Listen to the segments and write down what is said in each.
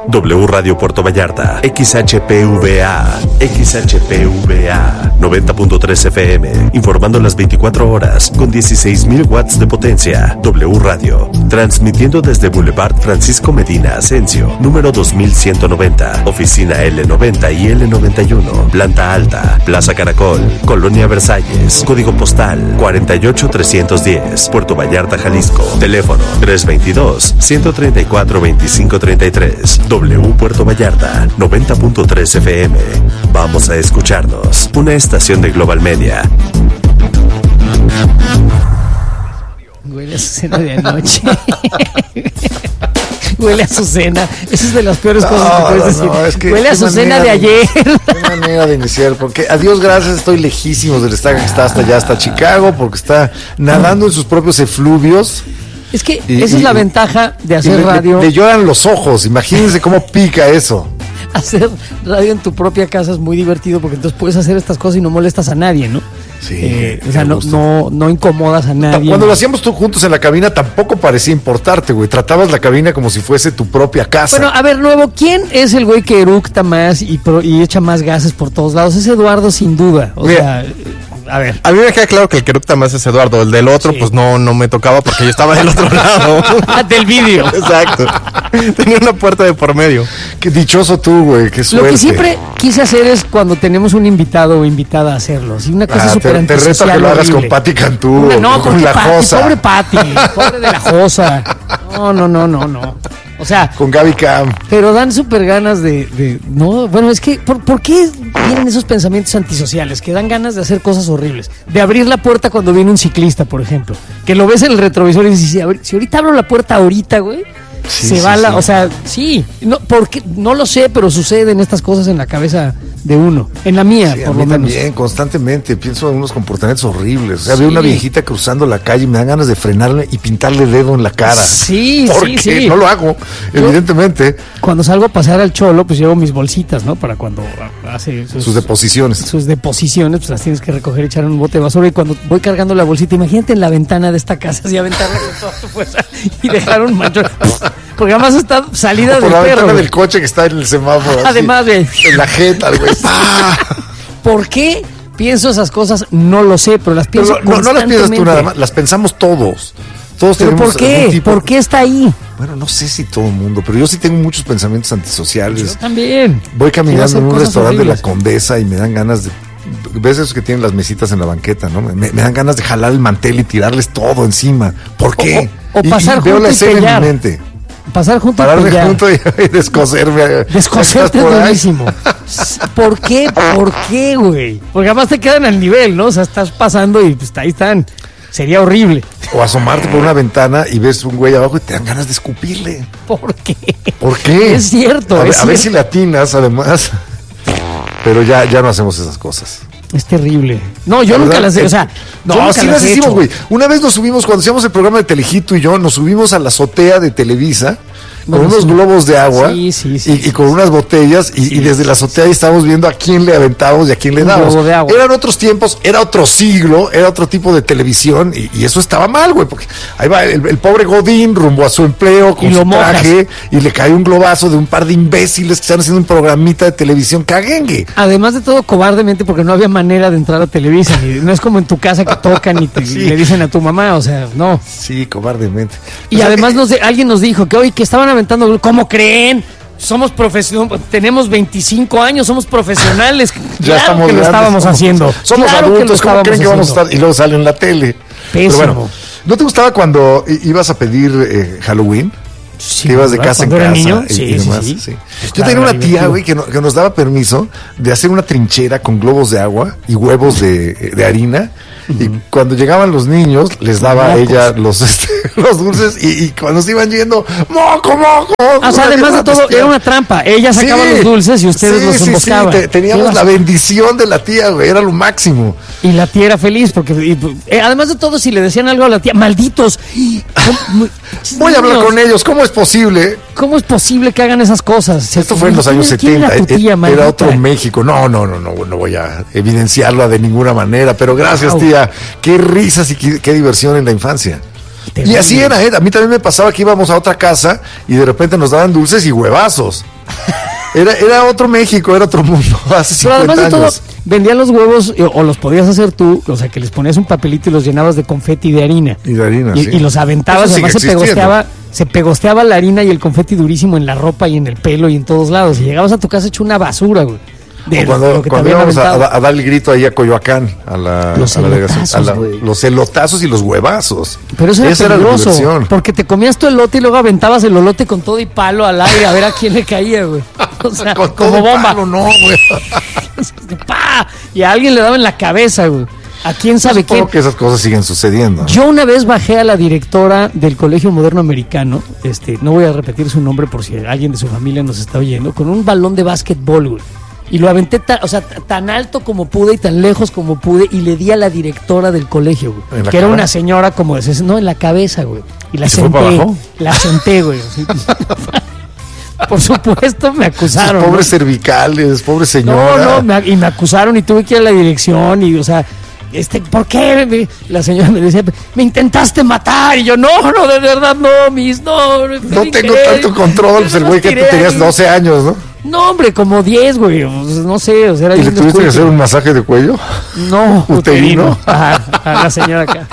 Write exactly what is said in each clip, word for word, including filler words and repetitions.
W Radio Puerto Vallarta, X H P V A, X H P V A, noventa punto tres F M, informando las veinticuatro horas con dieciséis mil watts de potencia. W Radio, transmitiendo desde Boulevard Francisco Medina Asensio, número dos mil ciento noventa, oficina L noventa y L noventa y uno, planta alta, Plaza Caracol, Colonia Versalles, código postal cuarenta y ocho trescientos diez, Puerto Vallarta, Jalisco, teléfono tres veintidós, ciento treinta y cuatro, veinticinco treinta y tres. W Puerto Vallarta, noventa punto tres F M. Vamos a escucharnos. Una estación de Global Media. Huele a Azucena de anoche. Huele a Azucena. Esa es de las peores cosas no, que puedes decir. No, es que huele a Azucena de ayer. Qué manera de iniciar, porque a Dios gracias estoy lejísimo del estadio que está hasta allá, hasta Chicago, porque está nadando en sus propios efluvios. Es que y, esa y, es la y, ventaja de hacer le, radio. Le, le lloran los ojos, imagínense cómo pica eso. Hacer radio en tu propia casa es muy divertido porque entonces puedes hacer estas cosas y no molestas a nadie, ¿no? Sí. Eh, o sea, no, no, no incomodas a nadie. Cuando lo hacíamos tú juntos en la cabina tampoco parecía importarte, güey. Tratabas la cabina como si fuese tu propia casa. Bueno, a ver, nuevo, ¿quién es el güey que eructa más y, pro, y echa más gases por todos lados? Es Eduardo, sin duda. O Mira. sea... A ver. A mí me queda claro que el que eructa más es Eduardo. El del otro, sí. pues no, no me tocaba porque yo estaba del otro lado. Del vídeo. Exacto. Tenía una puerta de por medio. Qué dichoso tú, güey. Qué suerte. Lo que siempre quise hacer es cuando tenemos un invitado o invitada a hacerlo. Sí, una cosa ah, súper antisocial. Te reto que lo hagas con Pati Cantú. Una, no, con la Pati, Josa. Pobre Pati. Pobre de la Josa. No, no, no, no, no. O sea, con Gaby Cam. Pero dan súper ganas de, de. No, bueno, es que, ¿por, ¿por qué vienen esos pensamientos antisociales? Que dan ganas de hacer cosas horribles. De abrir la puerta cuando viene un ciclista, por ejemplo. Que lo ves en el retrovisor y dices, si, si ahorita abro la puerta ahorita, güey. Sí, se sí, va la. Sí. O sea, sí. No, porque, no lo sé, pero suceden estas cosas en la cabeza de uno. En la mía, sí, por a mí lo menos. También, constantemente. Pienso en unos comportamientos horribles. O sea, sí. veo una viejita cruzando la calle y me dan ganas de frenarle y pintarle dedo en la cara. Sí, porque sí, sí. no lo hago, Yo, evidentemente. Cuando salgo a pasear al Cholo, pues llevo mis bolsitas, ¿no? Para cuando hace sus, sus deposiciones. Sus deposiciones, pues las tienes que recoger y echar en un bote de basura. Y cuando voy cargando la bolsita, imagínate en la ventana de esta casa, así aventarla con toda tu fuerza y dejar un manchón. Porque además está salida del la perro. ventana del coche que está en el semáforo. Además, de en la jeta, güey. ¿Por qué pienso esas cosas? No lo sé, pero las pienso pero no, no las piensas tú nada más, las pensamos todos. Todos ¿Pero tenemos por qué? Tipo... ¿Por qué está ahí? Bueno, no sé si todo el mundo, pero yo sí tengo muchos pensamientos antisociales. Yo también. Voy caminando en un restaurante horribles. de la Condesa y me dan ganas de... ¿Ves esos que tienen las mesitas en la banqueta, no? Me, me dan ganas de jalar el mantel y tirarles todo encima. ¿Por qué? O, o, o pasar y, y veo la escena en mi mente. Pasar junto Pararme y junto y, y descoserme. Descoserte es buenísimo. ¿Por qué? ¿Por qué, güey? Porque además te quedan al nivel, ¿no? O sea, estás pasando y pues ahí están. Sería horrible. O asomarte por una ventana y ves un güey abajo y te dan ganas de escupirle. ¿Por qué? ¿Por qué? Es cierto. A, es a cierto. ver si latinas, además. Pero ya, ya no hacemos esas cosas. Es terrible. No, yo nunca las he, o sea, no, sí las hicimos, güey. Una vez nos subimos, cuando hacíamos el programa de Telehito y yo, nos subimos a la azotea de Televisa con bueno, unos sí. globos de agua sí, sí, sí, y, sí, y con sí. unas botellas y, sí, y desde la azotea ahí estábamos viendo a quién le aventábamos y a quién le dábamos. Eran otros tiempos, era otro siglo, era otro tipo de televisión y, y eso estaba mal, güey, porque ahí va el, el pobre Godín rumbo a su empleo con su traje y le cae un globazo de un par de imbéciles que están haciendo un programita de televisión caguengue. Además de todo cobardemente porque no había manera de entrar a Televisa, ni, no es como en tu casa que tocan y, te, sí. y le dicen a tu mamá, o sea, no. Sí, cobardemente. Y o sea, además que... nos de, alguien nos dijo que hoy que estaban aventando, ¿cómo creen? Somos profesionales, tenemos veinticinco años, somos profesionales. Ya claro estamos que grandes, lo estábamos somos, haciendo. Somos claro adultos, que ¿cómo creen que vamos a estar? Y luego sale en la tele. Pésimo. Pero bueno, ¿no te gustaba cuando ibas a pedir eh, Halloween? Sí, te ibas de casa en casa niño? y, Sí, y demás. sí, sí. Sí. Yo tenía una tía, güey, que, no, que nos daba permiso de hacer una trinchera con globos de agua y huevos de, de harina. Uh-huh. Y cuando llegaban los niños, les daba a ella los, este, los dulces y, y cuando se iban yendo, ¡moco, moco! O sea, además de todo, era una trampa. Ella sacaba sí, los dulces y ustedes sí, los emboscaban. Sí, sí. Teníamos la bendición de la tía, güey, era lo máximo. Y la tía era feliz, porque y, eh, además de todo, si le decían algo a la tía, ¡malditos! Voy a hablar con ellos, ¿cómo es posible? ¿Cómo es posible que hagan esas cosas? Esto fue en los años setenta, era, tía, era, era otro México. No, no, no, no, no voy a evidenciarla de ninguna manera, pero gracias, wow. tía. Qué risas y qué, qué diversión en la infancia. Terrible. Y así era, ¿eh? A mí también me pasaba que íbamos a otra casa y de repente nos daban dulces y huevazos. Era, era otro México, era otro mundo. Hace cincuenta Pero además de todo, años. vendían los huevos eh, o los podías hacer tú, o sea, que les ponías un papelito y los llenabas de confeti de harina. Y de harina, y, sí. y los aventabas, Eso sigue además se existiendo. pegosteaba, se pegosteaba la harina y el confeti durísimo en la ropa y en el pelo y en todos lados. Y llegabas a tu casa hecho una basura, güey. De O cuando, lo que te cuando habían íbamos a, aventado. a dar el grito ahí a Coyoacán, a la, Los a la delegación, elotazos, a la- güey. los elotazos y los huevazos. Pero eso era Esa la peligroso, diversión. porque te comías tu elote y luego aventabas el elote con todo y palo al aire a ver a quién le caía, güey. O sea, Con como todo bomba. palo, no, güey. ¡Pah! Y a alguien le daba en la cabeza, güey. ¿A quién sabe qué? Supongo que esas cosas siguen sucediendo. Yo una vez bajé a la directora del Colegio Moderno Americano, este, no voy a repetir su nombre por si alguien de su familia nos está oyendo, con un balón de básquetbol, güey. Y lo aventé ta- o sea, t- tan alto como pude y tan lejos como pude y le di a la directora del colegio, güey. ¿En la Que era cara? una señora como de sesenta, no, en la cabeza, güey. Y la ¿Y se fue senté, para abajo? la senté, güey. así. Por supuesto me acusaron. Pobres ¿no? cervicales, pobre No, señora. no, me- y me acusaron y tuve que ir a la dirección y, o sea, este, ¿por qué? Me- la señora me decía, me intentaste matar y yo, no, no, de verdad, no, mis, no. No tengo tanto control, pues el güey que tú tenías doce años, ¿no? No, hombre, como diez, güey, o sea, no sé, o sea, era ¿Y le bien tuviste que descuido. hacer un masaje de cuello? No, uterino? uterino. A, a la señora acá.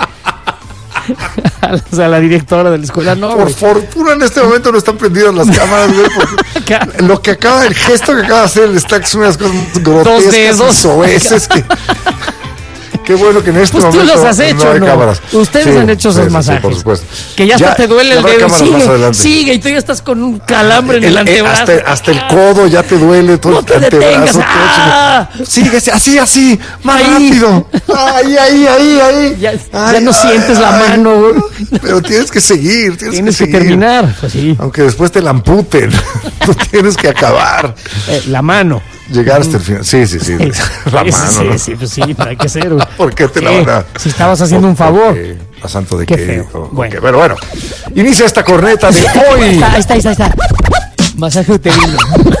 A la, o sea, a la directora de la escuela, no, Por güey. fortuna en este momento no están prendidas las cámaras, güey, porque Acá. lo que acaba, el gesto que acaba de hacer el Stack es unas cosas grotescas dedos. y soeces que... Qué bueno que en este Pues tú momento los has hecho, no hay ¿no? cámaras. Ustedes Sí, han hecho sí, esos sí, masajes. Sí, por supuesto. Que ya hasta te duele el habrá dedo. cámaras más Sigue, adelante. sigue, y tú ya estás con un calambre en el, El- eh, antebrazo. hasta, hasta el codo ya te duele, todo No el te detengas. antebrazo. todo ¡Ah! chido. Sigue así, así, más Ahí. rápido. Ahí, ahí, ahí, ahí. Ya- Ay, ya no sientes la mano, güey. Pero tienes que seguir, tienes, Tienes que, seguir. terminar. Pues sí. Aunque después te la amputen. Tú tienes que acabar. Eh, la mano. Llegar hasta el final. Sí, sí, sí. La Sí, mano, sí, ¿no? sí, pues sí, hay que ser, güey. ¿Por qué te la ¿Qué? van a...? Si estabas haciendo un favor. Porque ¿A santo de Qué qué? feo. hijo? Bueno. Ok, Pero bueno, inicia esta corneta de Ahí hoy. está, ahí está, ahí está, ahí está. Masaje uterino.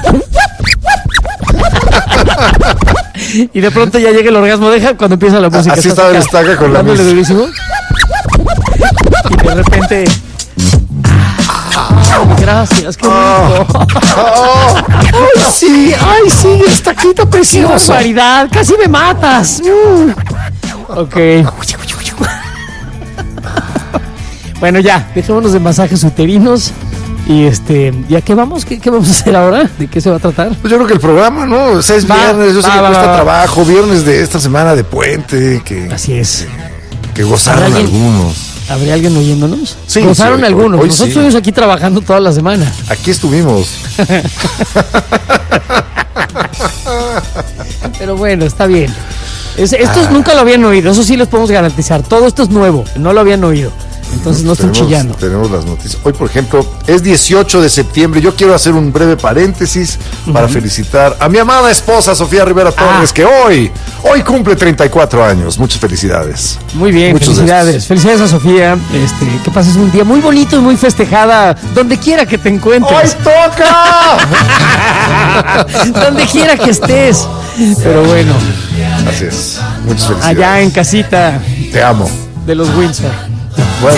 Y de pronto ya llega el orgasmo. Deja cuando empieza la música. Así estás estaba el acá, estaca con la dándole música. durísimo. Y de repente. Ay, gracias, qué rico. Oh, ay, sí, ay, sí, estaquito ¡Qué precioso. barbaridad! ¡Casi me matas! Mm. Ok. Bueno, ya, dejémonos de masajes uterinos. Y este, ¿ya qué vamos? ¿Qué, qué vamos a hacer ahora? ¿De qué se va a tratar? Pues yo creo que el programa, ¿no? O sea, es Va, viernes, yo sé va, que va, cuesta va. trabajo, viernes de esta semana de puente, que, Así es. que gozaron ¿Habrá alguien? algunos. ¿Habría alguien oyéndonos? Sí, Gozaron sí, hoy- algunos. hoy Nosotros sí. estuvimos aquí trabajando toda la semana. Aquí estuvimos. Pero bueno, está bien. Es- estos Ah. nunca lo habían oído, eso sí les podemos garantizar. Todo esto es nuevo, no lo habían oído. Entonces no están tenemos, chillando. tenemos las noticias. Hoy, por ejemplo, es dieciocho de septiembre. Yo quiero hacer un breve paréntesis para felicitar a mi amada esposa, Sofía Rivera Torres, Ah. que hoy, hoy cumple treinta y cuatro años. Muchas felicidades. Muy bien, Muchos de felicidades. estos. Felicidades a Sofía. Este, que pases un día muy bonito y muy festejada, donde quiera que te encuentres. toca! Donde quiera que estés. Pero bueno, Así es. Muchas felicidades. allá en casita Te amo. de los Windsor. Bueno,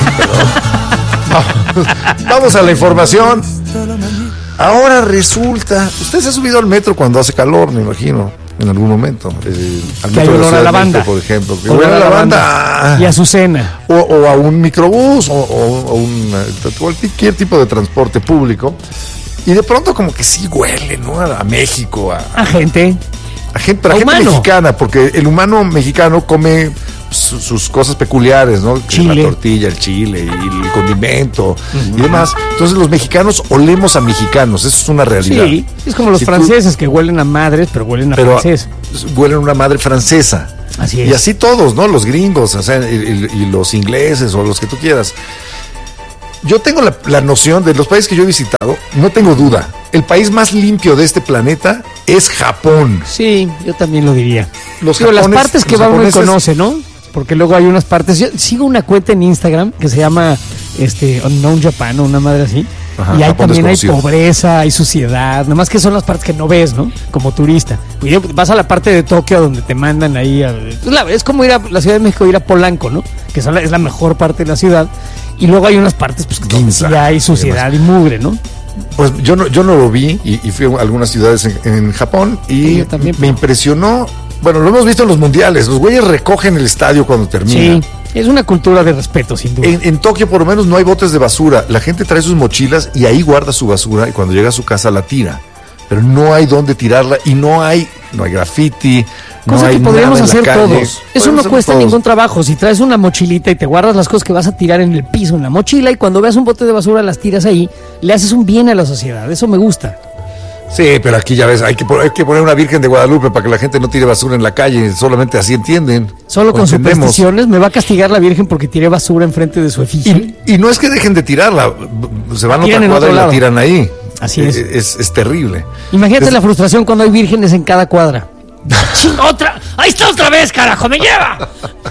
vamos, vamos a la información. Ahora resulta, usted se ha subido al metro cuando hace calor, me imagino, en algún momento. Eh, al Que hay metro de olor a Ciudad de lavanda. México, por ejemplo. Que Olor huele a a lavanda. lavanda. Y a Azucena. O, o a un microbús o, o- o un, eh, cualquier tipo de transporte público. Y de pronto como que sí huele, ¿no? A, a México, a, A gente. a gente, pero a A gente humano. mexicana, porque el humano mexicano come su- sus cosas peculiares, ¿no? Que es Chile. la tortilla, el chile y el condimento y demás. Entonces los mexicanos olemos a mexicanos, eso es una realidad. Sí, es como los Si tú- franceses que huelen a madres, pero huelen a pero francés. huelen a una madre francesa. Así es. Y así todos, ¿no? Los gringos, o sea, y, y- y los ingleses o los que tú quieras. Yo tengo la, la noción de los países que yo he visitado, no tengo duda. El país más limpio de este planeta es Japón. Sí, yo también lo diría. Los Digo, las japones- partes que los va uno y japoneses- conoce, ¿no? Porque luego hay unas partes. Yo sigo una cuenta en Instagram que se llama este Unknown Japan o una madre así. Ajá, y ahí Japón también hay desconocido. pobreza, hay suciedad. Nada más que son las partes que no ves, ¿no? Como turista. Y ya vas a la parte de Tokio donde te mandan ahí. A, es, la- es como ir a la Ciudad de México, ir a Polanco, ¿no? Que son la- es la mejor parte de la ciudad. Y luego hay unas partes pues, donde sí Ginza, hay suciedad y mugre, ¿no? Pues yo no, yo no lo vi y, y fui a algunas ciudades en, en Japón y también, me impresionó. Bueno, lo hemos visto en los mundiales. Los güeyes recogen el estadio cuando termina. Sí, es una cultura de respeto, sin duda. En, en Tokio, por lo menos, no hay botes de basura. La gente trae sus mochilas y ahí guarda su basura y cuando llega a su casa la tira. Pero no hay dónde tirarla y no hay, no hay graffiti. Cosa no hay que podríamos nada en la hacer calle. todos. Eso Podemos no cuesta todos. ningún trabajo. Si traes una mochilita y te guardas las cosas que vas a tirar en el piso, en la mochila, y cuando veas un bote de basura las tiras ahí, le haces un bien a la sociedad. Eso me gusta. Sí, pero aquí ya ves, hay que, hay que poner una Virgen de Guadalupe para que la gente no tire basura en la calle. Solamente así entienden. Solo con entendemos. supersticiones me va a castigar la Virgen porque tiré basura enfrente de su efigie. Y, y no es que dejen de tirarla. Se van a otra cuadra y la tiran ahí. Así es. Es, es, es terrible. Imagínate es, la frustración cuando hay vírgenes en cada cuadra. ¡Otra! ¡Ahí está otra vez, carajo! ¡Me lleva!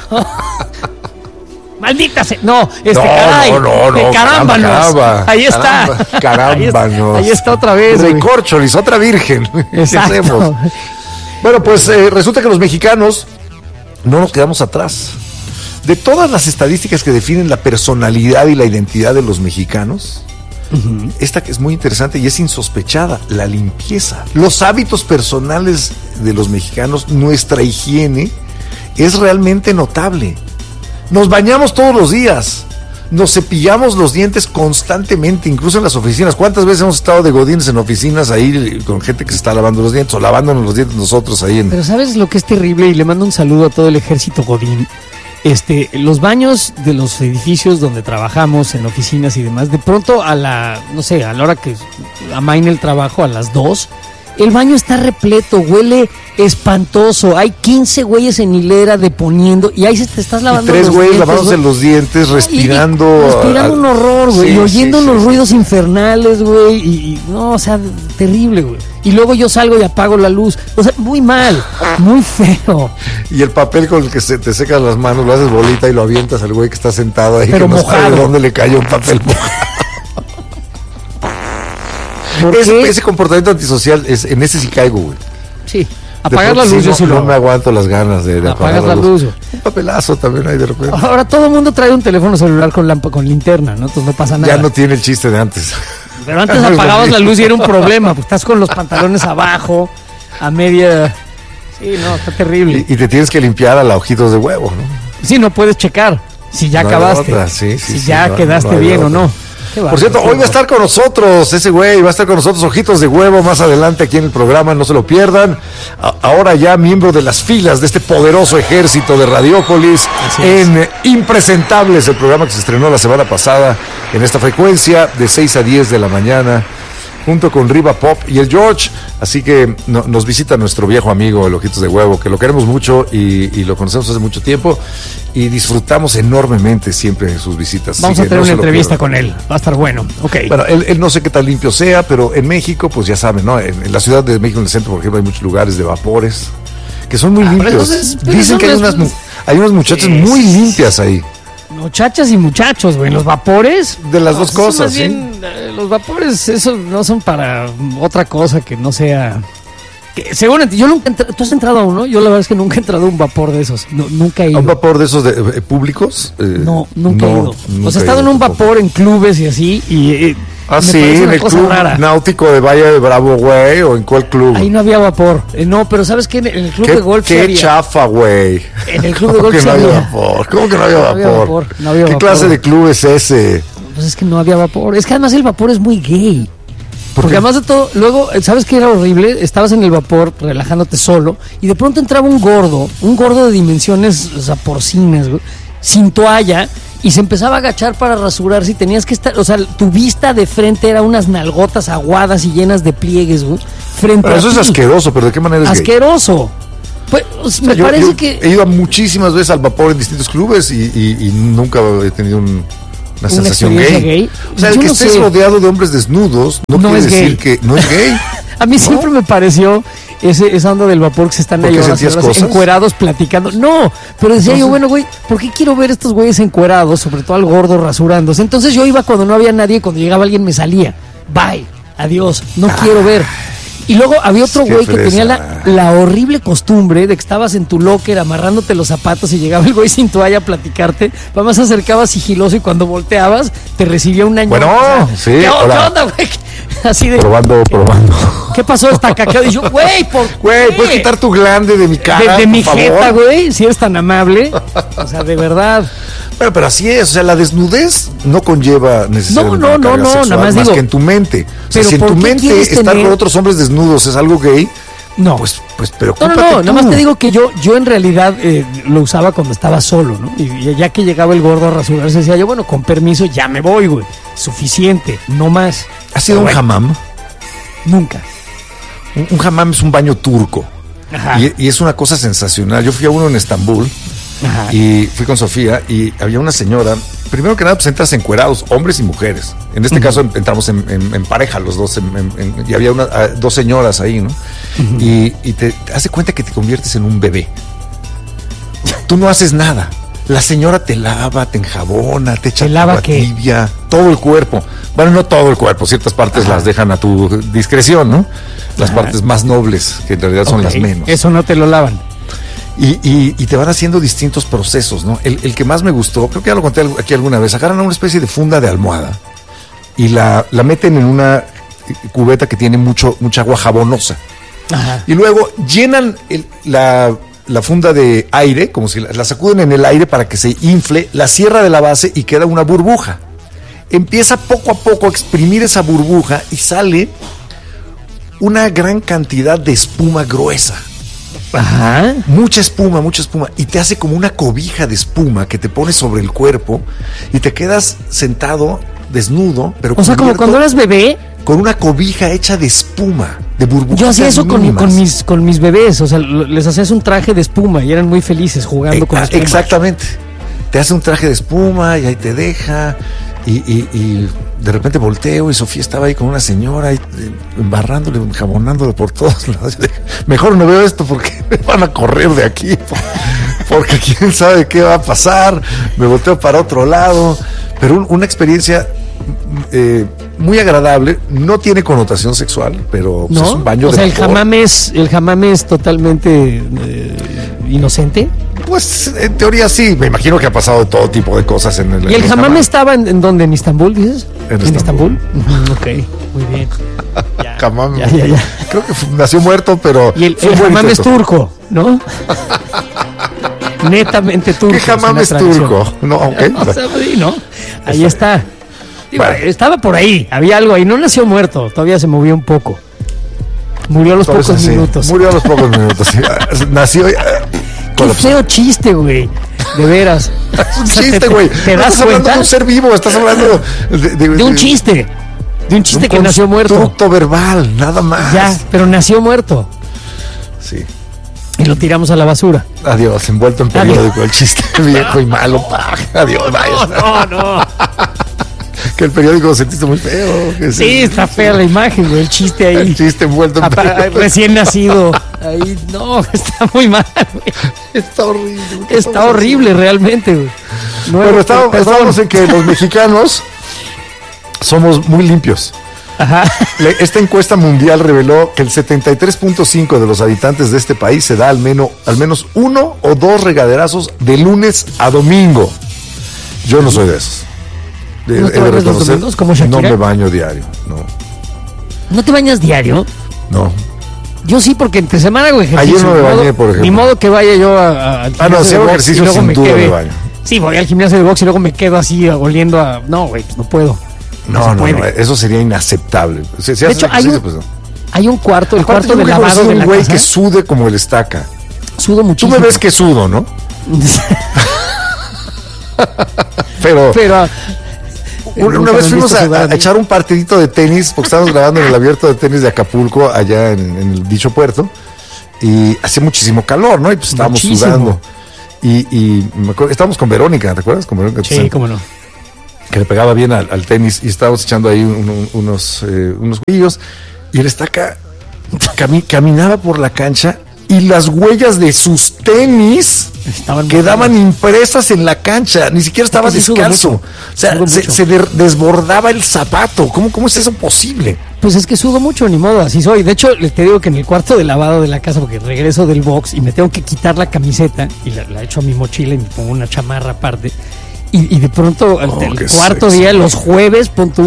¡Maldita sea! No, este, no, caray. No, no, no. Carámbanos. Caramba, ahí está. Caramba, carámbanos. Ahí está otra vez. Recorcholis, otra virgen. ¿Qué hacemos? Bueno, pues eh, resulta que los mexicanos no nos quedamos atrás. De todas las estadísticas que definen la personalidad y la identidad de los mexicanos, uh-huh. esta que es muy interesante y es insospechada, la limpieza. Los hábitos personales de los mexicanos, nuestra higiene, es realmente notable. Nos bañamos todos los días, nos cepillamos los dientes constantemente, incluso en las oficinas. ¿Cuántas veces hemos estado de godines en oficinas ahí con gente que se está lavando los dientes o lavándonos los dientes nosotros ahí en... Pero ¿sabes lo que es terrible? Y le mando un saludo a todo el ejército godín. Este, los baños de los edificios donde trabajamos, en oficinas y demás, de pronto a la, no sé, a la hora que amaine el trabajo, a las dos, el baño está repleto, huele espantoso, hay quince güeyes en hilera deponiendo y ahí se te estás lavando y tres los güeyes dientes, lavándose güey. los dientes, respirando. Y, y, respirando a, un horror, güey, sí, y oyendo sí, unos sí, ruidos sí. infernales, güey, y, y no, o sea, terrible, güey. Y luego yo salgo y apago la luz, o sea, muy mal, muy feo. Y el papel con el que se te secas las manos, lo haces bolita y lo avientas al güey que está sentado ahí, pero que no mojado. sabe de dónde le cayó un papel mojado. Ese, ese comportamiento antisocial, es, en ese sí caigo, güey. Sí, apagar la luz, sí, yo no, sí lo no hago. me aguanto las ganas de, de apagar apagar la luz. luz. Un papelazo también hay de repente. Ahora todo el mundo trae un teléfono celular con lampa, con linterna, ¿no? Entonces no pasa nada. Ya no tiene el chiste de antes. Pero antes apagabas la luz y era un problema, pues estás con los pantalones abajo, a media... Sí, no, está terrible. Y, y te tienes que limpiar a la ojitos de huevo, ¿no? Sí, no puedes checar si ya no acabaste, otra, sí, sí, si sí, ya no, quedaste no bien otra. o no. Por cierto, hoy va a estar con nosotros ese güey, va a estar con nosotros Ojitos de Huevo más adelante aquí en el programa, no se lo pierdan. A- ahora ya miembro de las filas de este poderoso ejército de Radiópolis en eh, Impresentables, el programa que se estrenó la semana pasada en esta frecuencia de seis a diez de la mañana, junto con Riva Pop y el George. Así que no, nos visita nuestro viejo amigo el Ojitos de Huevo, que lo queremos mucho y, y lo conocemos hace mucho tiempo y disfrutamos enormemente siempre sus visitas. Vamos Así a que tener no una se lo entrevista pierdan. con él, va a estar bueno. Ok. Bueno, él, él no sé qué tan limpio sea, pero en México, pues ya saben, ¿no? En, en la Ciudad de México, en el centro, por ejemplo, hay muchos lugares de vapores que son muy Ah, pero limpios. entonces, pero Dicen eso que no hay es- unas, mu- hay unas muchachas Es- muy limpias ahí. Muchachas y muchachos, güey, los vapores. De las no, dos son cosas, más ¿sí? bien, eh, los vapores, eso no son para otra cosa que no sea. Que, seguramente, yo nunca he entrado. ¿Tú has entrado a uno? Yo la verdad es que nunca he entrado a un vapor de esos. No, nunca he ¿A ido. un vapor de esos de, eh, públicos? Eh, No, nunca no, he ido. nunca O sea, he he estado en ido un tampoco. vapor en clubes y así, y eh, Ah, me sí, parece en una el cosa club rara. náutico de Valle de Bravo, güey, o en cuál club. Ahí no había vapor. Eh, no, pero ¿sabes qué? En el club ¿Qué, de golf sí qué había. chafa, güey. En el club de ¿Cómo golf que sí no había había. vapor? ¿Cómo que no había No vapor? había vapor, no había ¿Qué vapor. clase de club es ese? Pues es que no había vapor. Es que además el vapor es muy gay. ¿Por Porque qué? además de todo, luego, ¿sabes qué era horrible? Estabas en el vapor relajándote solo y de pronto entraba un gordo, un gordo de dimensiones, o sea, porcinas, güey, sin toalla y se empezaba a agachar para rasurarse y tenías que estar, o sea, tu vista de frente era unas nalgotas aguadas y llenas de pliegues, güey, frente Pero a eso es ti. asqueroso, pero ¿de qué manera es gay? Asqueroso. Pues, o sea, O sea, me yo- parece yo que he ido a muchísimas veces al vapor en distintos clubes y, y- y nunca he tenido un- una sensación gay. experiencia gay. O sea, el Yo que no estés sé. rodeado de hombres desnudos no, No quiere es decir gay. que no es gay. a mí siempre me pareció ese, esa onda del vapor que se están ¿Por ahí qué horas y sentías horas cosas? encuerados platicando. No, pero decía yo, Entonces- bueno, güey, ¿por qué quiero ver estos güeyes encuerados? Sobre todo al gordo rasurándose. Entonces yo iba cuando no había nadie, cuando llegaba alguien me salía. Bye, adiós, no quiero ver. Y luego había otro Qué güey que fresa. tenía la, la horrible costumbre de que estabas en tu locker amarrándote los zapatos y llegaba el güey sin toalla a platicarte. Además se acercaba sigiloso y cuando volteabas te recibía un año. Bueno, sí, ¿Qué, hola. ¿qué onda, güey? Así de... Probando, probando. ¿Qué pasó esta caca? Y yo, güey, ¿por qué? Güey, ¿puedes quitar tu glande de mi cara, De, de mi por jeta, favor? güey, si eres tan amable. O sea, de verdad. Bueno, pero así es, o sea, la desnudez no conlleva necesariamente No, no, una carga no, no, sexual, nada más digo, que en tu mente. O sea, pero si en ¿por tu qué mente quieres estar tener- con otros hombres desnudos es algo gay, No. pues, pues No, preocúpate no, no, tú. nada más te digo que yo, yo en realidad eh, lo usaba cuando estaba solo, ¿no? Y, y ya que llegaba el gordo a rasurarse, decía yo, bueno, con permiso, ya me voy, güey. Suficiente, no más. ¿Has sido Pero un bueno, hammam? Nunca. Un, un hammam es un baño turco. Ajá. Y, y es una cosa sensacional. Yo fui a uno en Estambul Ajá. y fui con Sofía y había una señora. Primero que nada, pues entras encuerados, hombres y mujeres. En este Uh-huh. caso en- entramos en, en- en pareja los dos, en- en- en- y había una, ah, dos señoras ahí, ¿no? Uh-huh. Y, y te, te hace cuenta que te conviertes en un bebé. Tú no haces nada. La señora te lava, te enjabona, te echa ¿Te lava agua qué? tibia, todo el cuerpo. Bueno, no todo el cuerpo, ciertas partes Ajá. las dejan a tu discreción, ¿no? Las Ajá. partes más nobles, que en realidad son Ok, las menos. Eso no te lo lavan. Y, y- y te van haciendo distintos procesos, ¿no? El, el que más me gustó, creo que ya lo conté aquí alguna vez, agarran una especie de funda de almohada y la, la meten en una cubeta que tiene mucho, mucha agua jabonosa. Ajá. Y luego llenan el- la, la funda de aire, como si la, la sacuden en el aire para que se infle, la cierra de la base y queda una burbuja. Empieza poco a poco a exprimir esa burbuja y sale una gran cantidad de espuma gruesa. Ajá. Mucha espuma, mucha espuma. Y te hace como una cobija de espuma que te pones sobre el cuerpo y te quedas sentado, desnudo, pero O sea, como cubierto cuando eras bebé, con una cobija hecha de espuma, de burbujas. yo hacía eso con, con mis con mis bebés. O sea, lo- les hacías un traje de espuma y eran muy felices jugando con espuma. Exactamente. Te hace un traje de espuma y ahí te deja. Y, y- y de repente volteo y Sofía estaba ahí con una señora y, eh, embarrándole, jabonándole por todos lados. Yo dije, mejor no veo esto porque me van a correr de aquí. Porque quién sabe qué va a pasar. Me volteo para otro lado. Pero un- una experiencia eh, muy agradable. No tiene connotación sexual, pero pues, ¿No? es un baño o de sea, el vapor. hammam es, el hammam es totalmente eh, inocente. Pues en teoría sí. Me imagino que ha pasado de todo tipo de cosas en el ¿Y el en hammam estaba en, en dónde? ¿En Istambul, dices? En ¿En Estambul. Istambul? Ujú, ok, muy bien. Ya, Hammam. ya, ya, ya. Creo que fue- nació muerto, pero. Y el, fue el un buen hammam es intento. turco, ¿no? Netamente turco. ¿Qué hammam una es tradición. turco? No, ok. O sea, sí, ¿no? Ahí Está está. Digo, Vale. estaba por ahí, había algo ahí. No nació muerto, todavía se movió un poco. Murió a los Entonces, pocos sí, minutos. Murió a los pocos minutos. sí. Nació. eh, Qué colapsó. feo chiste, güey. De veras. Es un O sea, chiste, te- güey. ¿Te No das estás hablando cuenta? de un ser vivo, estás hablando de, de- De un de- chiste. De un chiste de un que nació muerto. constructo verbal, nada más. Ya, pero nació muerto. Sí. Y lo tiramos a la basura. Adiós, envuelto en Adiós. periódico, el chiste viejo y malo. pa. Adiós, vaya. No, no. Que el periódico lo sentiste muy feo. que Sí, está fea la imagen, güey. El chiste ahí. El chiste envuelto en Apa- periódico. Recién nacido. Ahí, no, está muy mal, güey. Está horrible. ¿qué Está estamos horrible, realmente, güey. No, Bueno, estábamos, perdón. estábamos en que los mexicanos somos muy limpios. Ajá. Le- Esta encuesta mundial reveló que el setenta y tres punto cinco de los habitantes de este país se da al menos, al menos uno o dos regaderazos de lunes a domingo. Yo no soy de esos. De- ¿No te he de bañas los reconocer, domingos como no Shakira? me baño diario, no, ¿No te bañas diario? no. Yo sí, porque entre semana hago ejercicio. Ayer no me Ni modo- bañé, por ejemplo. Ni modo que vaya yo a, a- al Ah, no, gimnasio si de hago box ejercicio, y luego sin me duda quede- me baño. Sí, voy al gimnasio de box y luego me quedo así oliendo a... No, güey, pues no puedo. No, se no, puede. no, eso sería inaceptable. Si, si De haces hecho, hay ejercicio, un, pues no. hay un cuarto, el Aparte, cuarto yo de nunca he lavado conocido de un la güey casa. que sude como el estaca. Sudo Tú muchísimo. me ves que sudo, ¿no? Pero... Pero... Una, una nunca vez me han fuimos visto a, sudar, a ¿no? echar un partidito de tenis, porque estábamos grabando en el abierto de tenis de Acapulco, allá en, en el dicho puerto, y hacía muchísimo calor, ¿no? Y pues estábamos Muchísimo. sudando. Y, y me acuerdo, estábamos con Verónica, ¿te acuerdas? Con Verónica Sí, Toussaint, cómo no. que le pegaba bien al, al tenis, y estábamos echando ahí un- un- unos, eh, unos juguillos, y el estaca cami- caminaba por la cancha, y las huellas de sus tenis Estaban quedaban mojadas. impresas en la cancha, ni siquiera estaba Sí, sudo descalzo. mucho. O sea, Sudo se, mucho. se der- desbordaba el zapato. ¿Cómo, ¿Cómo es eso posible? Pues es que sudo mucho, ni modo, así soy. De hecho, le te digo que en el cuarto de lavado de la casa, porque regreso del box y me tengo que quitar la camiseta y la, la echo a mi mochila y me pongo una chamarra aparte. Y, y de pronto, al Oh, el qué cuarto sexy. día, los jueves, pon tú,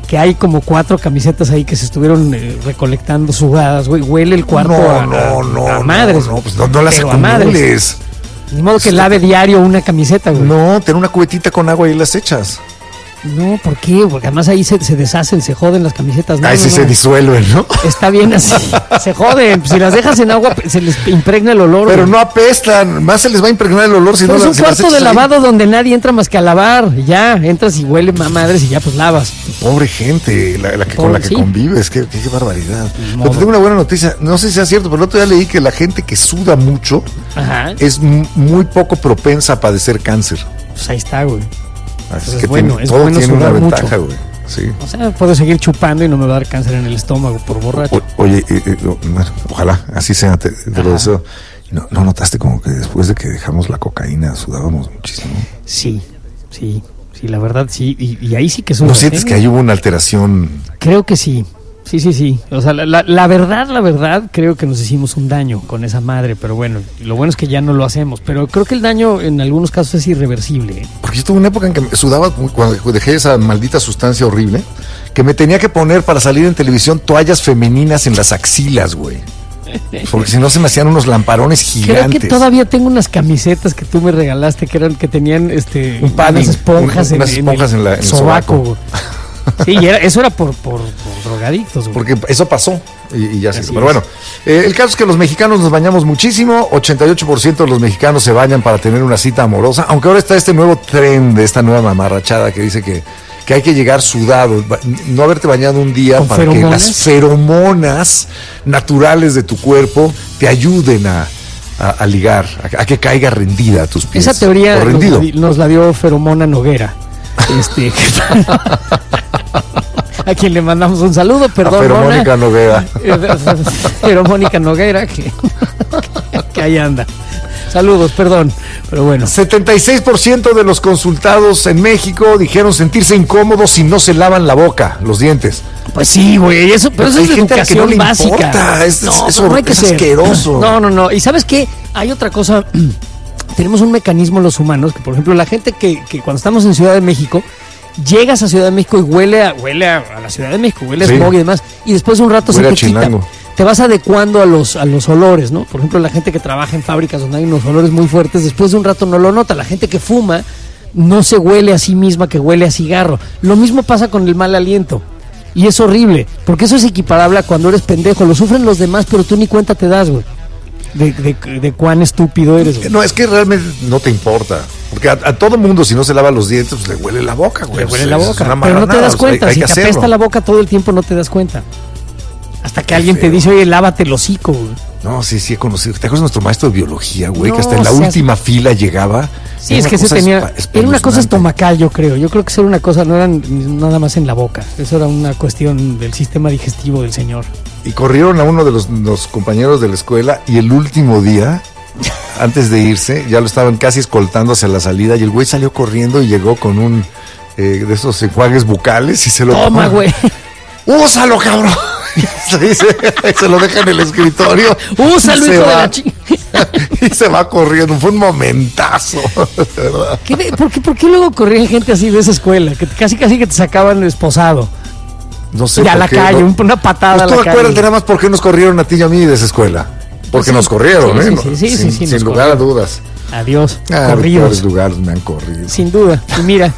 que hay como cuatro camisetas ahí que se estuvieron eh, recolectando sudadas, güey. Huele el cuarto no, a, no, no, a madres. No, no, pues no, no las acumules. Ni modo que lave diario una camiseta, güey. No, ten una cubetita con agua y las echas. No, ¿por qué? Porque además ahí se, se deshacen, se joden las camisetas. No, ahí no, sí no. se disuelven, ¿no? Está bien así, se joden. Si las dejas en agua, se les impregna el olor. Pero güey. no apestan, más se les va a impregnar el olor si Pero no es las un si las cuarto echas de ahí. lavado donde nadie entra más que a lavar. Ya, entras y huele a madres y ya pues lavas. Pobre gente, la, la que, Pobre, con la que sí. convives, qué, qué, qué barbaridad. Modo. Pero te tengo una buena noticia, no sé si sea cierto, pero el otro día leí que la gente que suda mucho Ajá. es m- muy poco propensa a padecer cáncer. Pues ahí está, güey. Así Pues que es bueno, tiene, es todo bueno tiene una sudar ventaja, mucho. güey. Sí. O sea, puedo seguir chupando y no me va a dar cáncer en el estómago por borracho. O- oye, eh, eh, o- bueno, ojalá así sea, te, te lo deseo. ¿No, ¿No notaste como que después de que dejamos la cocaína sudábamos muchísimo? Sí, sí, sí, la verdad sí. Y, y ahí sí que sudas, ¿No sientes ¿eh? que ahí hubo una alteración? Creo que sí. Sí, sí, sí. O sea, la, la, la verdad, la verdad, creo que nos hicimos un daño con esa madre, pero bueno, lo bueno es que ya no lo hacemos. Pero creo que el daño en algunos casos es irreversible. ¿eh? Porque yo tuve una época en que me sudaba muy- cuando dejé esa maldita sustancia horrible, que me tenía que poner para salir en televisión toallas femeninas en las axilas, güey. Porque si no se me hacían unos lamparones gigantes. Creo que todavía tengo unas camisetas que tú me regalaste que eran que tenían este Un padding, unas esponjas, un- en, unas esponjas en, en la- el en el sobaco. sobaco. güey. Sí, y era, eso era por, por, por drogadictos, güey. Porque eso pasó y, y ya se Así hizo. Pero es. bueno, eh, el caso es que los mexicanos nos bañamos muchísimo, ochenta y ocho por ciento de los mexicanos se bañan para tener una cita amorosa, aunque ahora está este nuevo tren de esta nueva mamarrachada que dice que, que hay que llegar sudado, ba- no haberte bañado un día ¿Con para que feromonas? las feromonas naturales de tu cuerpo te ayuden a, a, a ligar, a, a que caiga rendida a tus pies. Esa teoría O nos, rendido. la di- nos la dio Feromona Noguera. Este, a quien le mandamos un saludo, perdón. A Feromónica Mona. Noguera. Feromónica Noguera, que, que ahí anda. Saludos, perdón, pero bueno. setenta y seis por ciento de los consultados en México dijeron sentirse incómodos si no se lavan la boca, los dientes. Pues sí, güey, eso, pero Pero eso hay es de gente a la que educación no le básica. importa, es- no, es- no, no hay es que ser. asqueroso. No, no, no. Y ¿sabes qué? Hay otra cosa. Tenemos un mecanismo los humanos que, por ejemplo, la gente que, que cuando estamos en Ciudad de México, llegas a Ciudad de México y huele a, huele a, a la Ciudad de México, huele a Sí. smog y demás, y después de un rato Huele se a te quita. chilango. Te vas adecuando a los, a los olores, ¿no? Por ejemplo, la gente que trabaja en fábricas donde hay unos olores muy fuertes, después de un rato no lo nota. La gente que fuma no se huele a sí misma que huele a cigarro. Lo mismo pasa con el mal aliento. Y es horrible, porque eso es equiparable a cuando eres pendejo. Lo sufren los demás, pero tú ni cuenta te das, güey. De, de, de cuán estúpido eres, güey. No, es que realmente no te importa. Porque a, a todo mundo, si no se lava los dientes, pues le huele la boca, güey. Te huele Pues, la es boca, una pero no te marranada, das o sea, hay- cuenta. hay Si que te hacerlo. apesta la boca todo el tiempo, no te das cuenta. Hasta que Qué alguien te feo. dice, oye, lávate el hocico, güey. No, sí, sí he conocido. ¿Te acuerdas de nuestro maestro de biología, güey? No, que hasta en la seas- última fila llegaba. Sí, Era es una que se cosa tenía. espa- Era una cosa espeluznante. estomacal, yo creo. Yo creo que eso era una cosa, no era nada más en la boca. Eso era una cuestión del sistema digestivo del señor. Y corrieron a uno de los, los compañeros de la escuela y el último día, antes de irse, ya lo estaban casi escoltando hacia la salida y el güey salió corriendo y llegó con un eh, de esos enjuagues bucales y se lo Toma, güey. ¡Úsalo, cabrón! Y se, dice, se lo deja en el escritorio. Úsalo, y se hijo de va. la chi- Y se va corriendo. Fue un momentazo. de verdad. ¿Qué de- por, qué, ¿Por qué luego corría gente así de esa escuela? Que casi casi que te sacaban esposado. No sé Y a por la qué, calle, no. un- una patada Pues a tú la calle. acuérdate nada más por qué nos corrieron a ti y a mí de esa escuela. Porque Sí. nos corrieron, Sí, ¿eh? sí, No, sí, sí, sin sí, sí, sin nos lugar a corrieron. dudas. Adiós. Ah, los corridos. peores lugares me han corrido. Sin duda. Y mira.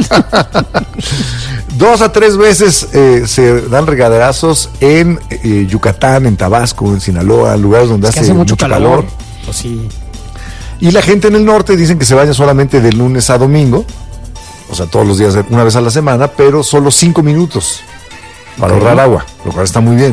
Dos a tres veces eh, se dan regaderazos en eh, Yucatán, en Tabasco, en Sinaloa, lugares donde Es que hace, hace mucho, mucho calor. calor. Pues sí. Y la gente en el norte dicen que se baña solamente de lunes a domingo, o sea, todos los días, una vez a la semana, pero solo cinco minutos para Ok. ahorrar agua, lo cual está muy bien.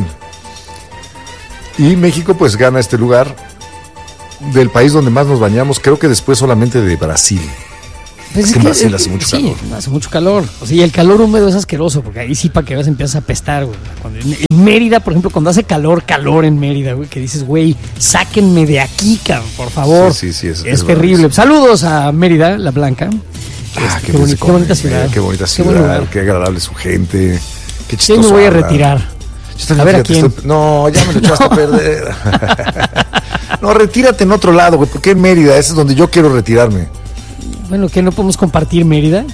Y México pues gana este lugar del país donde más nos bañamos, creo que después solamente de Brasil. Pues Es que en Brasil hace mucho sí, calor. hace mucho calor. O sea, y el calor húmedo es asqueroso, porque ahí sí para que veas empiezas a apestar, güey. Cuando- en, en Mérida, por ejemplo, cuando hace calor, calor en Mérida, güey, que dices, güey, sáquenme de aquí, cabrón, por favor. Sí, sí, sí, es- Es, es terrible. verdad. Saludos a Mérida, la Blanca. Ah, Este, qué, boni- rico, qué bonita eh, ciudad. Qué bonita Qué buen ciudad, lugar. qué agradable su gente. Qué Sí, chistoso me voy a hablan. retirar. Yo también, A ver, ¿a fíjate, quién? estoy- no, ya me lo echaste a perder. No, retírate en otro lado, güey. ¿Por qué en Mérida? Ese es donde yo quiero retirarme. Bueno, ¿qué no podemos compartir Mérida?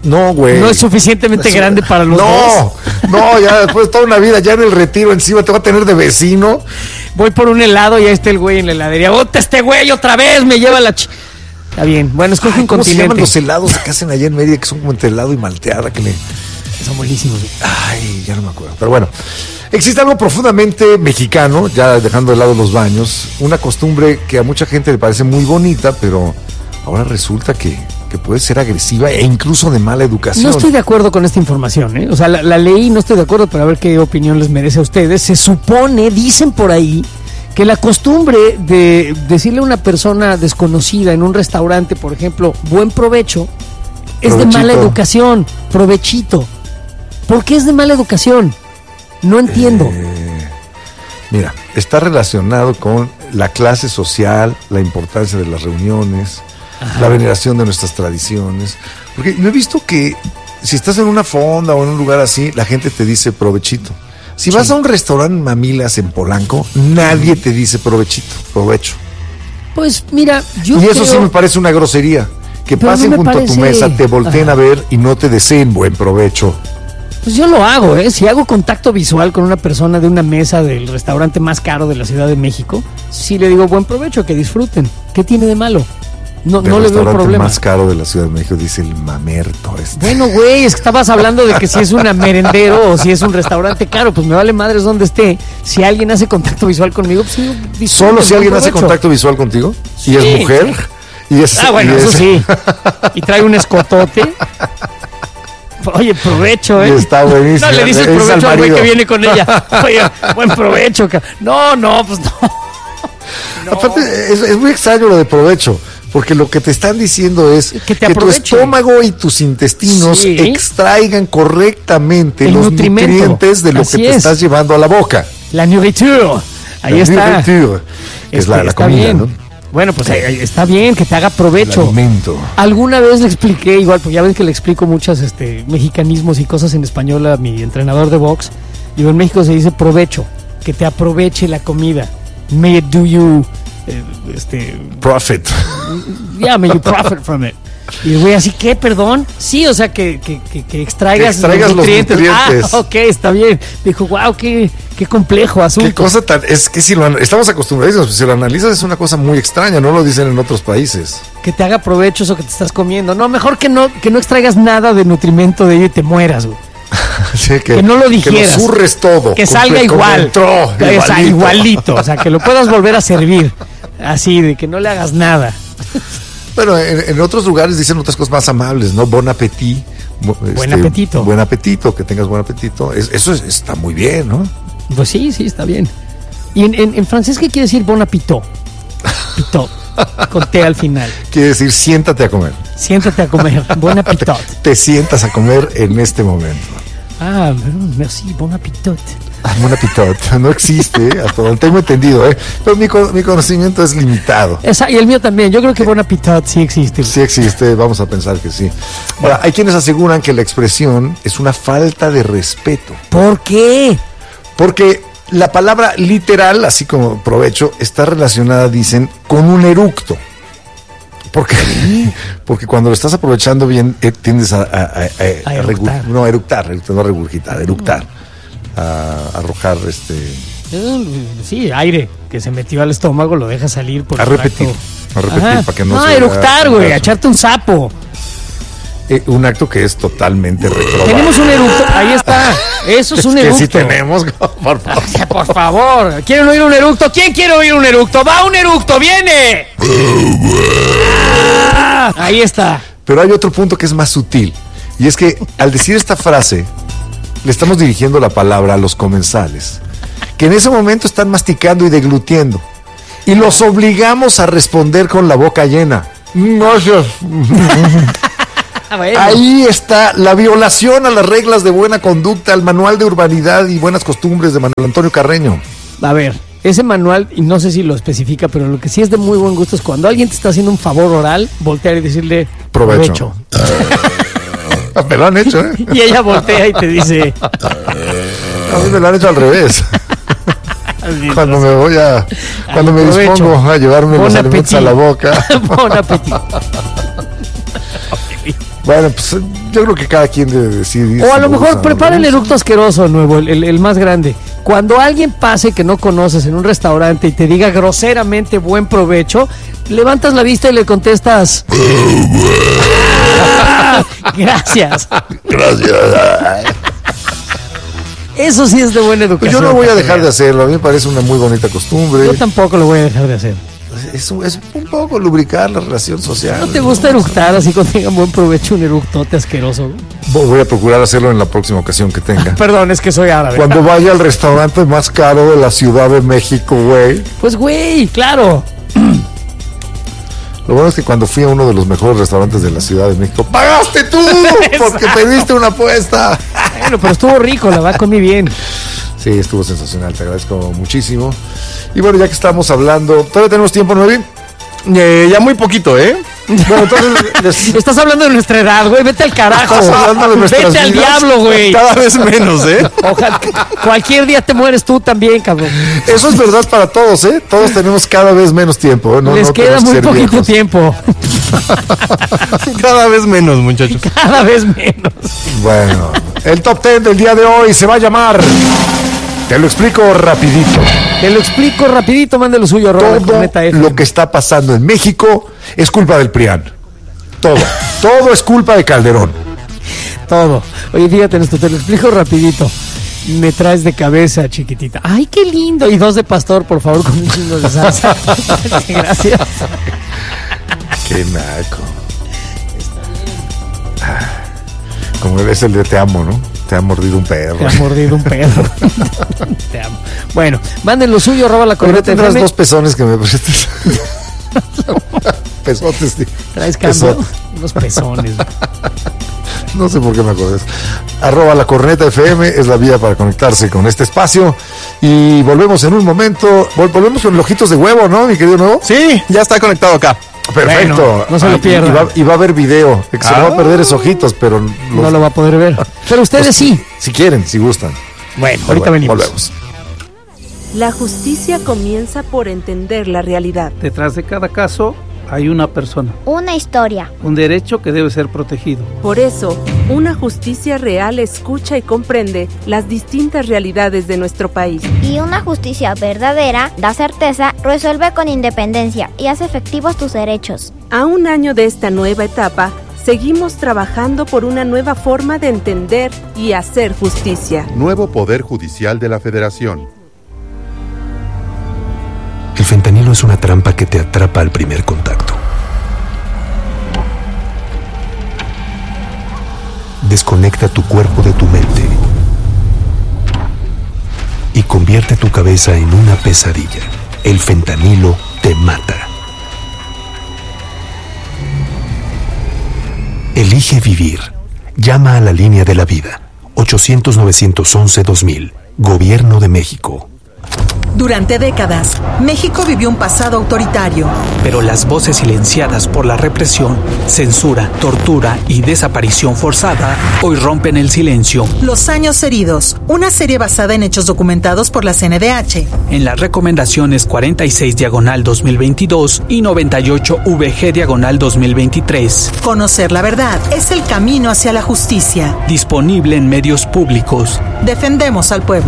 No, güey. No es suficientemente es grande para los no, dos. No, no, ya después de toda una vida, ya en el retiro encima te va a tener de vecino. Voy por un helado y ahí está el güey en la heladería. ¡Bota este güey otra vez! Me lleva la... Ch... Está bien. Bueno, escoge un ¿Cómo continente. se llaman los helados que hacen allá en Mérida, que son como entre helado y malteada? Que le... Son buenísimos. Ay, ya no me acuerdo. Pero bueno, existe algo profundamente mexicano, ya dejando de lado los baños, una costumbre que a mucha gente le parece muy bonita, pero ahora resulta que, que puede ser agresiva e incluso de mala educación. No estoy de acuerdo con esta información, ¿eh? O sea, la, la leí, no estoy de acuerdo, pero a ver qué opinión les merece a ustedes. Se supone, dicen por ahí, que la costumbre de decirle a una persona desconocida en un restaurante, por ejemplo, buen provecho, es provechito. De mala educación, provechito. ¿Por qué es de mala educación? No entiendo. Eh, mira, está relacionado con la clase social, la importancia de las reuniones, ajá, la veneración de nuestras tradiciones. Porque yo he visto que si estás en una fonda o en un lugar así, la gente te dice provechito. Si sí. vas a un restaurante Mamilas en Polanco, nadie te dice provechito, provecho. Pues mira, yo Y eso creo... sí me parece una grosería. Que Pero pasen no junto parece... a tu mesa, te volteen, ajá, a ver y no te deseen buen provecho. Pues yo lo hago, ¿eh? Si hago contacto visual con una persona de una mesa del restaurante más caro de la Ciudad de México, sí le digo buen provecho, que disfruten. ¿Qué tiene de malo? No, no le veo problema. El restaurante más caro de la Ciudad de México, dice el mamerto este. Bueno, güey, es que estabas hablando de que si es un merendero o si es un restaurante caro, pues me vale madres donde esté. Si alguien hace contacto visual conmigo, pues sí. ¿Solo si alguien hace contacto visual contigo? Sí. ¿Y es mujer? ¿Y es, ah, bueno, y eso es... sí. Y trae un escotote. Oye, provecho, ¿eh? Y está buenísimo. No le dices es provecho al güey que viene con ella. Oye, buen provecho. No, no, pues no. no. Aparte, es, es muy extraño lo de provecho, porque lo que te están diciendo es que, que tu estómago y tus intestinos sí. extraigan correctamente el los nutrientes de lo Así que te es. estás llevando a la boca. La nourriture. Ahí la está. Nourriture, que es la, la comida, bien. ¿no? Bueno, pues eh, está bien que te haga provecho. El alimento. Alguna vez le expliqué, igual, porque ya ves que le explico muchos este, mexicanismos y cosas en español a mi entrenador de box. Digo, en México se dice provecho, que te aproveche la comida. May it do you... Eh, este, profit. Yeah, may you profit from it. Y el güey así, ¿qué? ¿Perdón? Sí, o sea, que, que, que, que extraigas, que extraigas los, nutrientes. los nutrientes. Ah, ok, está bien. Dijo, wow, qué, qué complejo asunto. Qué cosa tan... Es que si lo estamos acostumbrados, si lo analizas es una cosa muy extraña, no lo dicen en otros países. Que te haga provecho eso que te estás comiendo. No, mejor que no, que no extraigas nada de nutrimento de ello y te mueras, güey. Sí, que, que no lo digieras. Que lo zurres todo. Que salga igual. Entró, que igualito. igualito. O sea, que lo puedas volver a servir. Así, de que no le hagas nada. Bueno, en, en otros lugares dicen otras cosas más amables, ¿no? Bon appetit. Buen este, apetito. Buen apetito, que tengas buen apetito. Es, eso es, está muy bien, ¿no? Pues sí, sí, está bien. ¿Y en, en, en francés qué quiere decir bon appetit? Pitó. Con T al final. Quiere decir siéntate a comer. Siéntate a comer. Bon appetit. Te, te sientas a comer en este momento. Ah, merci, bon appetit. Ah, bon appetit. No existe, hasta donde tengo entendido, ¿eh? Pero mi, mi conocimiento es limitado. Esa, y el mío también. Yo creo que bon appetit sí existe. Sí existe, vamos a pensar que sí. Ahora, hay quienes aseguran que la expresión es una falta de respeto. ¿Por qué? Porque la palabra literal, así como provecho, está relacionada, dicen, con un eructo. Porque, porque cuando lo estás aprovechando bien, eh, tiendes a, a, a, a, a eructar. Regu, no, a eructar, no a regurgitar, a eructar, a, a arrojar este... Sí, aire que se metió al estómago, lo deja salir por a repetir, acto. a repetir, Ajá. para que no, no se... No, eructar, güey, a echarte un sapo. Eh, un acto que es totalmente reprobable. Tenemos un eructo, ahí está. Eso es un es eructo. Que sí tenemos, por favor. Por favor. ¿Quieren oír un eructo? ¿Quién quiere oír un eructo? ¡Va un eructo! ¡Viene! Ah, ahí está. Pero hay otro punto que es más sutil. Y es que al decir esta frase, le estamos dirigiendo la palabra a los comensales, que en ese momento están masticando y deglutiendo. Y los obligamos a responder con la boca llena. Gracias. Bueno. Ahí está la violación a las reglas de buena conducta, al manual de urbanidad y buenas costumbres de Manuel Antonio Carreño. A ver, ese manual, y no sé si lo especifica, pero lo que sí es de muy buen gusto es cuando alguien te está haciendo un favor oral, voltear y decirle provecho. provecho. Me lo han hecho, ¿eh? Y ella voltea y te dice... A mí me lo han hecho al revés. Cuando me voy a... Cuando me dispongo a llevarme bon los appetit. alimentos a la boca. Bon appetit. Bueno, pues yo creo que cada quien debe decidir. O a si lo mejor usa, prepara ¿no? el eructo asqueroso nuevo, el, el, el más grande. Cuando alguien pase que no conoces en un restaurante y te diga groseramente buen provecho, levantas la vista y le contestas gracias. Gracias. Eso sí es de buena educación. Pues yo no voy a dejar de hacerlo, a mí me parece una muy bonita costumbre. Yo tampoco lo voy a dejar de hacer. Es, es un poco lubricar la relación social. ¿No te gusta eructar así cuando tengan buen provecho un eructote asqueroso? Voy a procurar hacerlo en la próxima ocasión que tenga. Perdón, es que soy árabe. Cuando vaya al restaurante más caro de la Ciudad de México, güey. Pues güey, claro. Lo bueno es que cuando fui a uno de los mejores restaurantes de la Ciudad de México, ¡pagaste tú! Porque pediste una apuesta. Bueno, pero estuvo rico, la verdad comí bien. Sí, estuvo sensacional, te agradezco muchísimo. Y bueno, ya que estamos hablando, ¿todavía tenemos tiempo, Novi? Eh, ya muy poquito, ¿eh? Bueno, entonces les... Estás hablando de nuestra edad, güey, vete al carajo. Estás hablando de nuestras Vete al vidas. diablo, güey. Cada vez menos, ¿eh? Ojalá, cualquier día te mueres tú también, cabrón. Eso es verdad para todos, ¿eh? Todos tenemos cada vez menos tiempo. ¿eh? No, Les no queda tenemos que muy ser poquito viejos. tiempo. Cada vez menos, muchachos. Cada vez menos. Bueno, el top ten del día de hoy se va a llamar... Te lo explico rapidito. Te lo explico rapidito, mande lo suyo, arroba la Todo corneta F. lo que está pasando en México es culpa del PRIAN. Todo. Todo es culpa de Calderón. Todo. Oye, fíjate en esto, te lo explico rapidito. Me traes de cabeza, chiquitita. ¡Ay, qué lindo! Y dos de pastor, por favor, con un chingo de salsa. Gracias. Qué naco. Ah, como es el de te amo, ¿no? Te ha mordido un perro. Te ha mordido un perro. Te amo. Bueno, manden lo suyo, arroba la Pero corneta tendrás F M. dos pezones que me prestes. Pesotes, sí. Traes cambio. Pesotes. Unos pezones. No sé por qué me acuerdas. Arroba la corneta F M es la vía para conectarse con este espacio. Y volvemos en un momento. Vol- volvemos con los ojitos de huevo, ¿no, mi querido nuevo? Sí, ya está conectado acá. Perfecto. Bueno, no se lo Ah, y- pierdan. Y, va, y va a haber video. Que se Ah. va a perder esos ojitos, pero los- No lo va a poder ver. Pero ustedes los- sí. Si quieren, si gustan. Bueno, Pero ahorita bueno, venimos. Volvemos. La justicia comienza por entender la realidad. Detrás de cada caso hay una persona, Una historia. un derecho que debe ser protegido. Por eso, una justicia real escucha y comprende las distintas realidades de nuestro país. Y una justicia verdadera da certeza, resuelve con independencia y hace efectivos tus derechos. A un año de esta nueva etapa, seguimos trabajando por una nueva forma de entender y hacer justicia. Nuevo Poder Judicial de la Federación. El fentanilo es una trampa que te atrapa al primer contacto. Desconecta tu cuerpo de tu mente y convierte tu cabeza en una pesadilla. El fentanilo te mata. Elige vivir. Llama a la línea de la vida. ochocientos, novecientos once, dos mil. Gobierno de México. Durante décadas, México vivió un pasado autoritario. Pero las voces silenciadas por la represión, censura, tortura y desaparición forzada hoy rompen el silencio. Los años heridos, una serie basada en hechos documentados por la C N D H. En las recomendaciones cuarenta y seis diagonal dos mil veintidós y noventa y ocho V G diagonal dos mil veintitrés. Conocer la verdad es el camino hacia la justicia. Disponible en medios públicos. Defendemos al pueblo.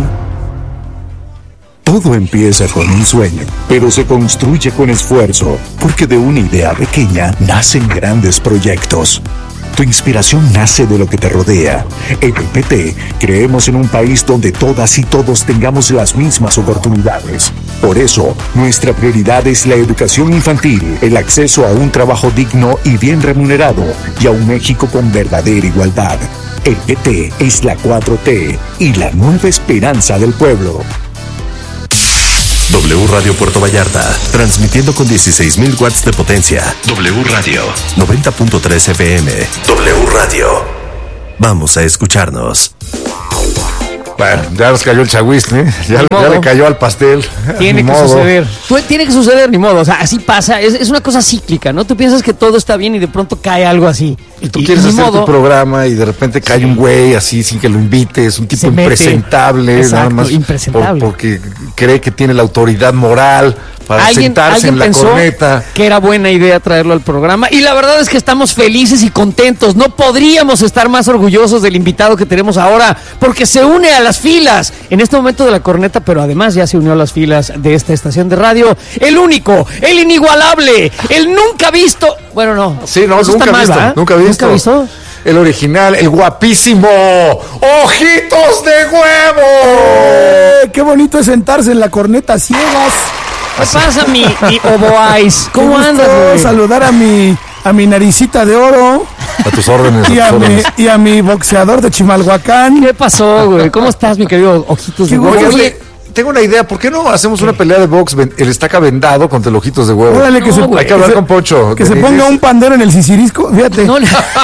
Todo empieza con un sueño, pero se construye con esfuerzo, porque de una idea pequeña nacen grandes proyectos. Tu inspiración nace de lo que te rodea. En el P T creemos en un país donde todas y todos tengamos las mismas oportunidades. Por eso, nuestra prioridad es la educación infantil, el acceso a un trabajo digno y bien remunerado, y a un México con verdadera igualdad. El P T es la cuatro T y la nueva esperanza del pueblo. W Radio Puerto Vallarta, transmitiendo con dieciséis mil watts de potencia. W Radio, noventa punto tres F M. W Radio. Vamos a escucharnos. Bueno, ya nos cayó el chagüistle, ¿eh? ya, ya le cayó al pastel. Tiene Ni que modo. suceder. Pues, tiene que suceder, ni modo. O sea, así pasa. Es, es una cosa cíclica, ¿no? Tú piensas que todo está bien y de pronto cae algo así. Y tú quieres ni hacer modo, tu programa y de repente cae un güey así sin que lo invites, un tipo Se mete. impresentable, Exacto, nada más impresentable. por- porque cree que tiene la autoridad moral para ¿Alguien, sentarse ¿alguien en la pensó corneta. que era buena idea traerlo al programa? Y la verdad es que estamos felices y contentos. No podríamos estar más orgullosos del invitado que tenemos ahora, porque se une a las filas en este momento de la corneta, pero además ya se unió a las filas de esta estación de radio. El único, el inigualable, el nunca visto. Bueno, no. Sí, no, Eso nunca está mal, visto, ¿verdad? nunca visto. ¿Nunca visto? El original, el guapísimo Ojitos de Huevo. Eh, qué bonito es sentarse en la corneta ciegas. ¿Qué pasa, mi, mi Oboais? ¿Cómo Qué andas, gusto güey? saludar a mi, a mi naricita de oro. A tus órdenes. Y a a, tus mi, órdenes. y a mi boxeador de Chimalhuacán. ¿Qué pasó, güey? ¿Cómo estás, mi querido Ojitos Qué de Huevo? gusto. Oye, tengo una idea, ¿por qué no hacemos una pelea de box? ven- El estaca vendado contra el Ojitos de Huevo. Órale, que No, se, güey. Hay que hablar se- con Poncho. que se de- ponga de- un pandero en el sisirisco. Fíjate. No, le-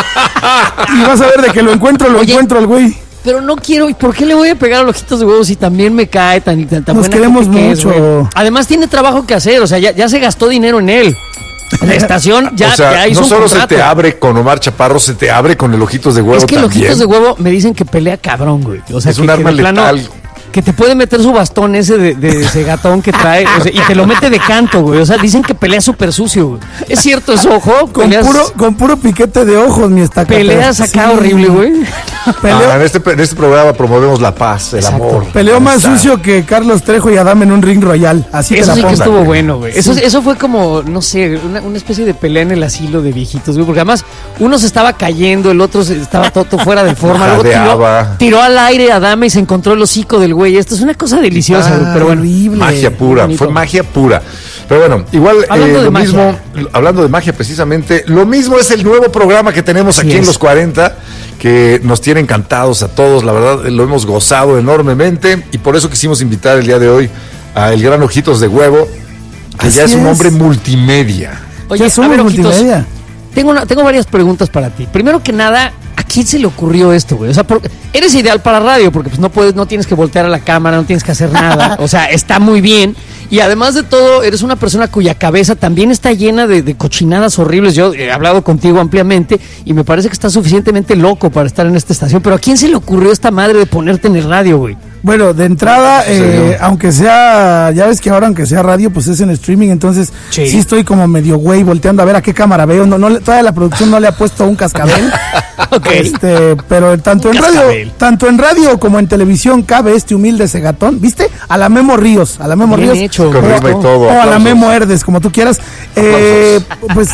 Y vas a ver de que lo encuentro, lo Oye, encuentro al güey. pero no quiero. ¿Y por qué le voy a pegar a los Ojitos de Huevo si también me cae tan, tan, tan Nos buena queremos gente que es, mucho. güey? Además, tiene trabajo que hacer. O sea, ya, ya se gastó dinero en él. La estación ya, o sea, ya hizo no un solo contrato. se te abre con Omar Chaparro, se te abre con el Ojitos de Huevo Es que los también. Ojitos de Huevo me dicen que pelea cabrón, güey. O sea, Es que, un que arma de plano- letal. que te puede meter su bastón ese de, de ese gatón que trae, o sea, y te lo mete de canto, güey. O sea, dicen que pelea súper sucio, güey. ¿Es cierto eso, ojo? Con Peleas, puro, con puro piquete de ojos, mi estaca. peleas pero- acá sí. horrible, güey. Peleó, Ah, en, este, en este programa promovemos la paz, el Exacto. amor. peleó la más amistad. sucio que Carlos Trejo y Adam en un ring royal. Así te Eso la sí que pongo. estuvo bueno, güey. Eso, eso fue como, no sé, una, una especie de pelea en el asilo de viejitos, güey. Porque además uno se estaba cayendo, el otro se- estaba todo fuera de forma. Luego tiró, Jadeaba. tiró al aire a Dama y se encontró el hocico del güey. Esto es una cosa deliciosa, güey. Pero bueno. Horrible. Magia pura, bonito. fue magia pura. Pero bueno, igual Hablando eh, de lo magia. mismo, hablando de magia precisamente, lo mismo es el nuevo programa que tenemos Así aquí en es. Los cuarenta, que nos tiene encantados a todos, la verdad lo hemos gozado enormemente y por eso quisimos invitar el día de hoy a el gran Ojitos de Huevo, que Así ya es un es. hombre multimedia. Oye, Ya a somos ver, Ojitos, multimedia. tengo, una, tengo varias preguntas para ti. Primero que nada, ¿a quién se le ocurrió esto, güey? O sea, por- eres ideal para radio porque pues no puedes, no tienes que voltear a la cámara, no tienes que hacer nada. O sea, está muy bien. Y además de todo, eres una persona cuya cabeza también está llena de, de cochinadas horribles. Yo he hablado contigo ampliamente y me parece que estás suficientemente loco para estar en esta estación. Pero ¿a quién se le ocurrió esta madre de ponerte en el radio, güey? Bueno, de entrada, Sí, señor. eh, aunque sea, ya ves que ahora aunque sea radio, pues es en streaming, entonces Sí. sí, estoy como medio güey volteando a ver a qué cámara veo. No, no, le- todavía la producción no le ha puesto un cascabel. Ok. Este, pero tanto Un en radio, cascabel. tanto en radio como en televisión cabe este humilde segatón, ¿viste? A la Memo Ríos, a la Memo Bien Ríos. hecho, Con güey. ritmo y todo. O a la aplausos. Memo Herdes, como tú quieras. Eh, pues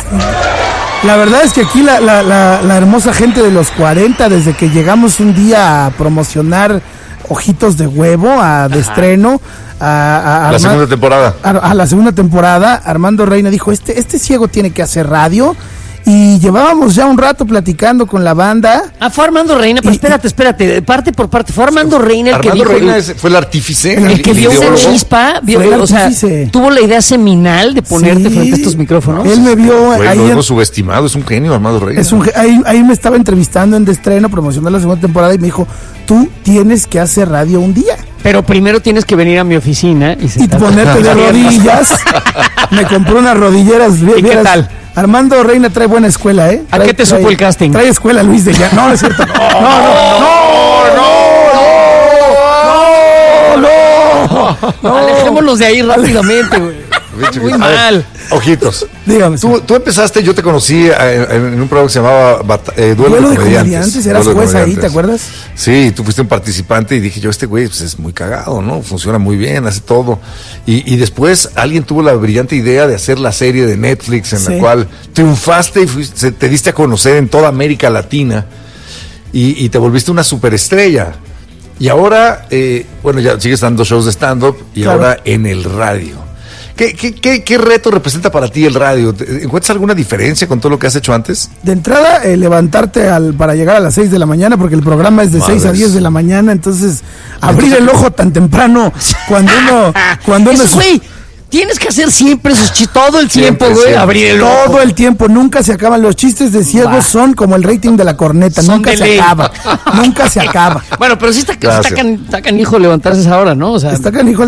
la verdad es que aquí la, la, la, la hermosa gente de los cuarenta, desde que llegamos un día a promocionar Ojitos de Huevo, a de estreno, a, a- a La Arma- segunda temporada. a, a la segunda temporada, Armando Reina dijo, este, este ciego tiene que hacer radio. Y llevábamos ya un rato platicando con la banda. Ah, fue Armando Reina, pero Y- espérate, espérate, parte por parte. Fue Armando Reina el que Armando dijo... Reina es- fue el artífice. El que vio una ideólogo. chispa, vio- Fue el o sea, artífice. tuvo la idea seminal de ponerte Sí. frente a estos micrófonos. Él me vio Güey, ahí lo en- hemos subestimado, es un genio Armando Reina. Es un, ge- ahí, ahí me estaba entrevistando en de estreno, promocionando la segunda temporada y me dijo, tú tienes que hacer radio un día Pero primero tienes que venir a mi oficina y, y sentarte. ponerte de rodillas. Me compró unas rodilleras. vi- ¿Y qué vieras, tal? Armando Reina trae buena escuela, ¿eh? ¿A Trae- qué te trae- supo el casting? Trae escuela Luis de ya. No, no es cierto. No, no, no, no, no, no, no. Alejémonos de ahí rápidamente, güey. Muy A ver, mal. Ojitos. Dígame. Tú, tú empezaste, yo te conocí eh, en, en un programa que se llamaba Bata- eh, Duelo, Duelo de de Comediantes. comediantes, eras Duelo de juez ahí, Comediantes. ¿te acuerdas? Sí, tú fuiste un participante y dije yo, este güey pues, es muy cagado, ¿no? Funciona muy bien, hace todo. Y, y después alguien tuvo la brillante idea de hacer la serie de Netflix en Sí. la cual triunfaste y fuiste- te diste a conocer en toda América Latina y, y te volviste una superestrella. Y ahora, eh, bueno, ya sigues dando shows de stand-up y Claro. ahora en el radio. ¿Qué, qué, qué, ¿Qué reto representa para ti el radio? ¿Te- ¿Encuentras alguna diferencia con todo lo que has hecho antes? De entrada, eh, levantarte al, para llegar a las seis de la mañana, porque el programa es de Madres. seis a diez de la mañana, entonces abrir el ojo tan temprano cuando uno... Cuando uno Eso, es- güey, tienes que hacer siempre esos chistes, todo el tiempo, Siempre, güey, siempre. abrir el ojo. Todo el tiempo, nunca se acaban. Los chistes de ciegos Va. son como el rating de la corneta, Son nunca de se ley. acaba. Nunca se acaba. Bueno, pero sí está, está, Gracias. can- está canijo levantarse a esa hora, ¿no? O sea, Está canijo